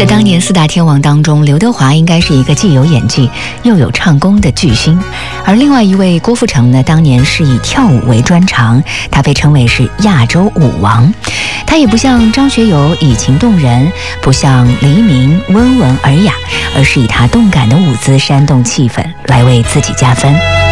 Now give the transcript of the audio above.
当年四大天王当中，刘德华应该是一个既有演技又有唱功的巨星，而另外一位郭富城呢，当年是以跳舞为专长，他被称为是亚洲舞王。他也不像张学友以情动人，不像黎明温文尔雅，而是以他动感的舞姿煽动气氛，来为自己加分。